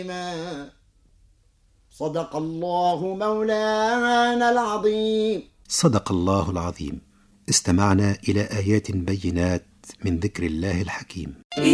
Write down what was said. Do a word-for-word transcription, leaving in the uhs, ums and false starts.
صدق الله مولانا العظيم. صدق الله العظيم. استمعنا إلى آيات بينات من ذكر الله الحكيم.